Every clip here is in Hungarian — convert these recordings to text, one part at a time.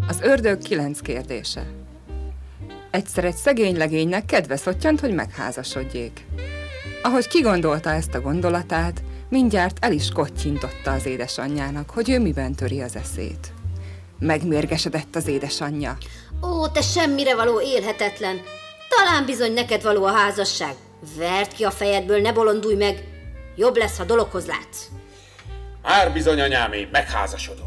Az ördög 9 kérdése. Egyszer egy szegény legénynek kedve szottyant, hogy megházasodjék. Ahogy kigondolta ezt a gondolatát, mindjárt el is kottyintotta az édesanyjának, hogy ő miben töri az eszét. Megmérgesedett az édesanyja. Ó, te semmire való élhetetlen! Talán bizony neked való a házasság. Verd ki a fejedből, ne bolondulj meg! Jobb lesz, ha dologhoz látsz. Már bizony, anyám, én megházasodom.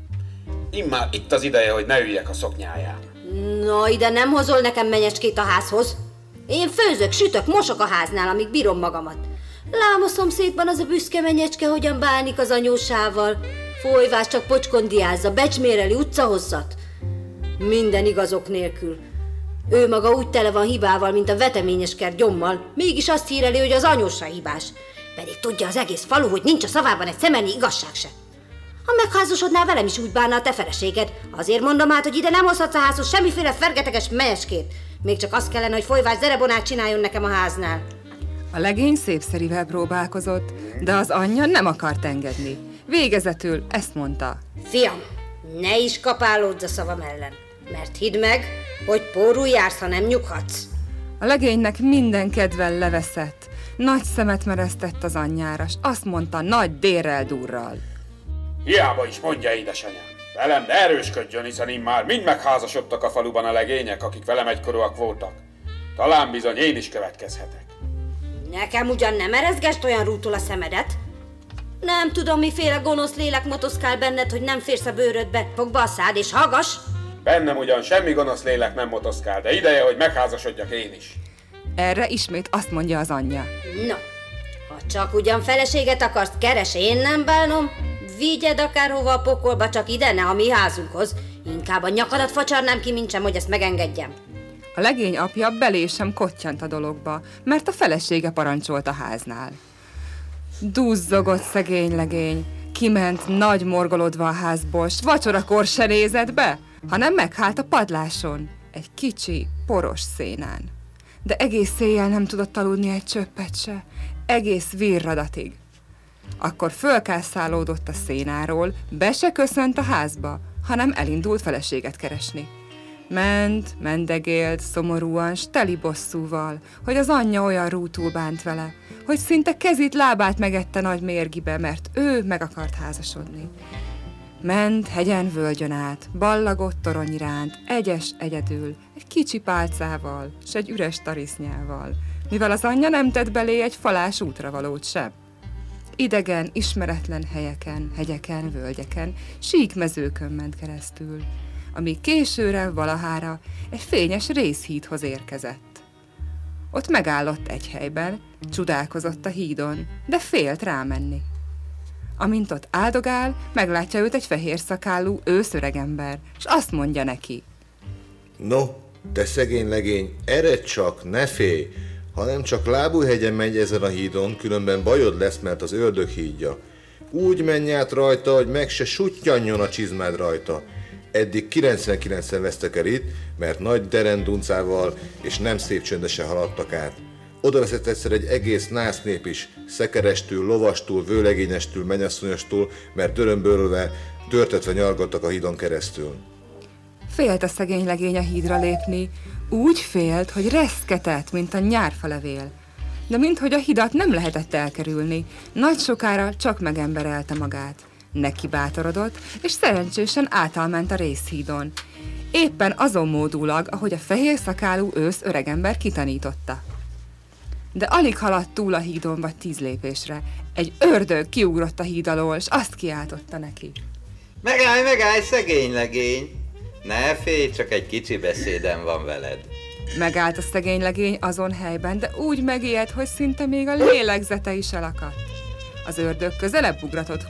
Immár itt az ideje, hogy ne üljek a szoknyáján. Na, ide nem hozol nekem menyecskét a házhoz. Én főzök, sütök, mosok a háznál, amíg bírom magamat. Lám a szomszédban az a büszke menyecske, hogyan bánik az anyósával. Folyvás csak pocskondiázza, becsméreli utcahosszat. Minden igazok nélkül. Ő maga úgy tele van hibával, mint a veteményes kert gyommal, mégis azt híreli, hogy az anyósa hibás. Pedig tudja az egész falu, hogy nincs a szavában egy szemernyi igazság se. Ha megházasodnál, velem is úgy bánna a te feleséged. Azért mondom át, hogy ide nem hozhatsz a házhoz semmiféle fergeteges menyecskét. Még csak azt kellene, hogy Folyvás zerebonát csináljon nekem a háznál. A legény szépszerivel próbálkozott, de az anyja nem akart engedni. Végezetül ezt mondta. Fiam, ne is kapálódz a szavam ellen, mert hidd meg, hogy pórul jársz, ha nem nyughatsz. A legénynek minden kedvel leveszett, nagy szemet meresztett az anyjára, s azt mondta nagy dérrel durral. Hiába is mondja, édesanyám. Velem ne erősködjön, hiszen immár mind megházasodtak a faluban a legények, akik velem egykorúak voltak. Talán bizony én is következhetek. Nekem ugyan nem erezgest olyan rútul a szemedet. Nem tudom, miféle gonosz lélek motoszkál benned, hogy nem férsz a bőrödbe. Fogd be a szád és hallgass! Bennem ugyan semmi gonosz lélek nem motoszkál, de ideje, hogy megházasodjak én is. Erre ismét azt mondja az anyja. No, ha csak ugyan feleséget akarsz, keres, én nem bánom. Vigyed akárhova a pokolba, csak ide, ne a mi házunkhoz. Inkább a nyakadat facsarnám ki, mintsem, hogy ezt megengedjem. A legény apja belé sem kottyant a dologba, mert a felesége parancsolt a háznál. Duzzogott szegény legény, kiment nagy morgolódva a házból, s vacsorakor se nézett be, hanem meghált a padláson, egy kicsi, poros szénán. De egész éjjel nem tudott aludni egy csöppet se, egész virradatig. Akkor fölkászálódott a szénáról, be se köszönt a házba, hanem elindult feleséget keresni. Mendegélt szomorúan, s teli bosszúval, hogy az anyja olyan rútul bánt vele, hogy szinte kezét, lábát megette nagy mérgibe, mert ő meg akart házasodni. Ment hegyen, völgyön át, ballagott torony iránt, egyedül, egy kicsi pálcával, s egy üres tarisznyával, mivel az anyja nem tett belé egy falás útravalót sem. Idegen, ismeretlen helyeken, hegyeken, völgyeken, sík mezőkön ment keresztül, amíg későre valahára egy fényes rézhídhoz érkezett. Ott megállott egy helyben, csodálkozott a hídon, de félt rámenni. Amint ott áldogál, meglátja őt egy fehér szakálú őszöregember, s azt mondja neki. No, te szegény legény, eredj csak, ne félj! Ha nem csak Lábújhegyen megy ezen a hídon, különben bajod lesz, mert az ördög hídja. Úgy menj át rajta, hogy meg se suttyanjon a csizmád rajta. Eddig 99-szer vesztek el itt, mert nagy derenduncával és nem szép csöndesen haladtak át. Oda veszett egyszer egy egész násznép is, szekerestül, lovastól, vőlegényestül, mennyasszonyostól, mert örömbölve, törtetve nyargattak a hídon keresztül. Félt a szegény legény a hídra lépni, úgy félt, hogy reszketett, mint a nyárfalevél. De minthogy a hidat nem lehetett elkerülni, nagy sokára csak megemberelte magát. Neki bátorodott, és szerencsésen átalment a rézhídon. Éppen azon módulag, ahogy a fehér szakálú ősz öregember kitanította. De alig haladt túl a hídon vagy 10 lépésre. Egy ördög kiugrott a híd alól, és azt kiáltotta neki. Megállj, szegény legény! Ne félj, csak egy kicsi beszédem van veled. Megállt a szegény legény azon helyben, de úgy megijedt, hogy szinte még a lélegzete is elakadt. Az ördög közelebb ugratott